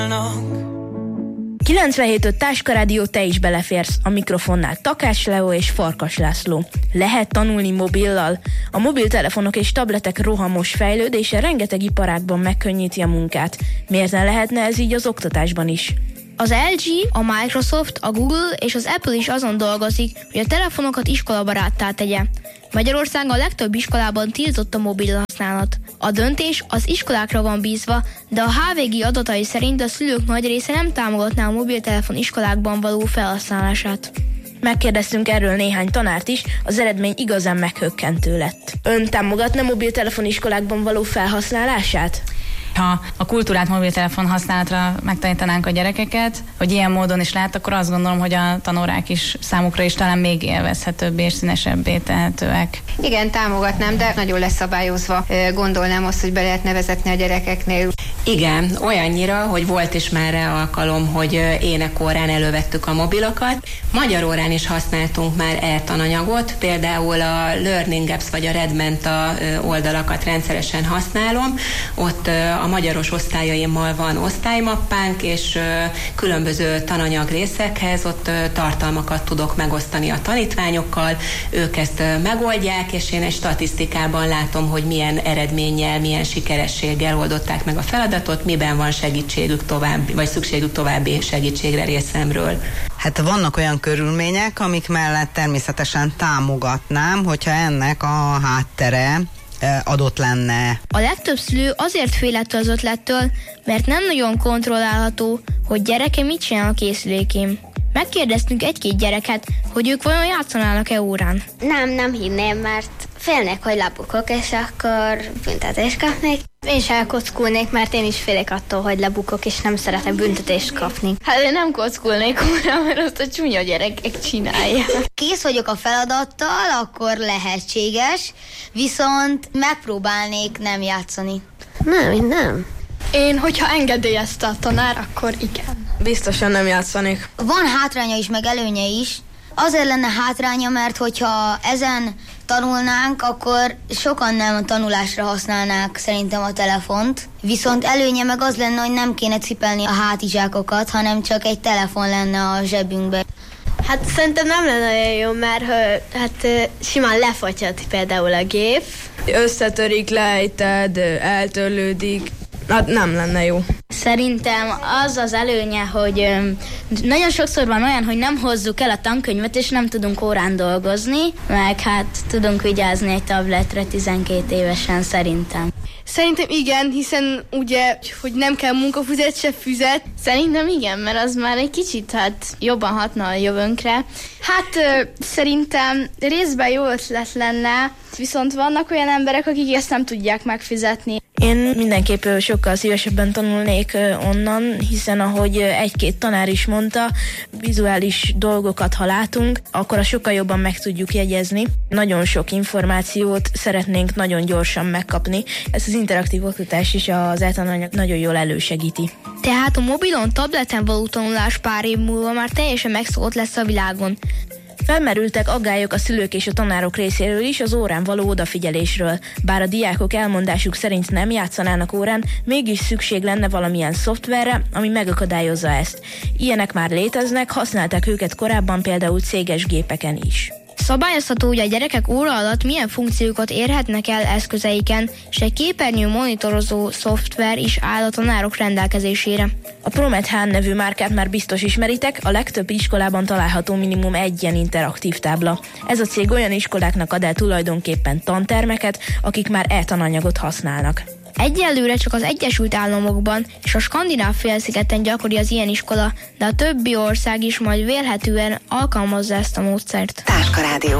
97.5 Táska Rádió, te is beleférsz. A mikrofonnál Takács Leó és Farkas László. Lehet tanulni mobillal? A mobiltelefonok és tabletek rohamos fejlődése rengeteg iparágban megkönnyíti a munkát. Miért ne lehetne ez így az oktatásban is? Az LG, a Microsoft, a Google és az Apple is azon dolgozik, hogy a telefonokat iskolabaráttá tegye. Magyarországon a legtöbb iskolában tiltott a mobil használat. A döntés az iskolákra van bízva, de a HVG adatai szerint a szülők nagy része nem támogatná a mobiltelefon iskolákban való felhasználását. Megkérdeztünk erről néhány tanárt is, az eredmény igazán meghökkentő lett. Ön támogatna mobiltelefon iskolákban való felhasználását? Ha a kultúrát mobiltelefon használatra megtanítanánk a gyerekeket, hogy ilyen módon is lehet, akkor azt gondolom, hogy a tanórák is számukra is talán még élvezhetőbbé és színesebbé tehetőek. Igen, támogatnám, de nagyon leszabályozva gondolnám azt, hogy be lehetne vezetni a gyerekeknél. Igen, olyannyira, hogy volt is már rá alkalom, hogy énekórán elővettük a mobilokat. Magyar órán is használtunk már e-tananyagot, például a Learning Apps vagy a Redmenta oldalakat rendszeresen használom. Ott a magyaros osztályaimmal van osztálymappánk, és különböző tananyag részekhez ott tartalmakat tudok megosztani a tanítványokkal, ők ezt megoldják, és én egy statisztikában látom, hogy milyen eredménnyel, milyen sikerességgel oldották meg a feladatot, miben van segítségük további, vagy szükségük további segítségre részemről. Hát vannak olyan körülmények, amik mellett természetesen támogatnám, hogyha ennek a háttere adott lenne. A legtöbb szülő azért fél ettől az ötlettől, mert nem nagyon kontrollálható, hogy gyereke mit csinál a készülékén. Megkérdeztünk egy-két gyereket, hogy ők vajon játszanának-e órán. Nem hinném, mert félnék, hogy lebukok, és akkor büntetést kapnék. Én is elkockulnék, mert én is félek attól, hogy lebukok, és nem szeretek büntetést kapni. Hát én nem kockulnék órán, mert azt a csúnya gyerekek csinálják. Kész vagyok a feladattal, akkor lehetséges, viszont megpróbálnék nem játszani. Nem. Én, hogyha engedélyezte a tanár, akkor igen. Biztosan nem játszanék. Van hátránya is, meg előnye is. Azért lenne hátránya, mert hogyha ezen tanulnánk, akkor sokan nem a tanulásra használnák szerintem a telefont. Viszont előnye meg az lenne, hogy nem kéne cipelni a hátizsákokat, hanem csak egy telefon lenne a zsebünkbe. Hát szerintem nem lenne olyan jó, mert simán lefagyhat például a gép. Összetörik, lejted, eltörlődik. Hát nem lenne jó. Szerintem az az előnye, hogy nagyon sokszor van olyan, hogy nem hozzuk el a tankönyvet, és nem tudunk órán dolgozni, meg hát tudunk vigyázni egy tabletre 12 évesen szerintem. Szerintem igen, hiszen ugye, hogy nem kell munkafizet, se füzet. Szerintem igen, mert az már egy kicsit jobban hatna a jövőnkre. Szerintem részben jó ötlet lenne, viszont vannak olyan emberek, akik ezt nem tudják megfizetni. Én mindenképp sokkal szívesebben tanulnék onnan, hiszen ahogy egy-két tanár is mondta, vizuális dolgokat, ha látunk, akkor azt sokkal jobban meg tudjuk jegyezni. Nagyon sok információt szeretnénk nagyon gyorsan megkapni. Ez az interaktív oktatás is az e-tananyag nagyon jól elősegíti. Tehát a mobilon, tableten való tanulás pár év múlva már teljesen megszokott lesz a világon. Felmerültek aggályok a szülők és a tanárok részéről is az órán való odafigyelésről. Bár a diákok elmondásuk szerint nem játszanának órán, mégis szükség lenne valamilyen szoftverre, ami megakadályozza ezt. Ilyenek már léteznek, használták őket korábban például céges gépeken is. Szabályozható, hogy a gyerekek óra alatt milyen funkciókat érhetnek el eszközeiken, és egy képernyő monitorozó szoftver is áll a tanárok rendelkezésére. A Promet nevű márkát már biztos ismeritek, a legtöbb iskolában található minimum egy ilyen interaktív tábla. Ez a cég olyan iskoláknak ad el tulajdonképpen tantermeket, akik már e-tananyagot használnak. Egyelőre csak az Egyesült Államokban és a Skandináv-félszigeten gyakori az ilyen iskola, de a többi ország is majd vélhetően alkalmazza ezt a módszert. Táska Rádió.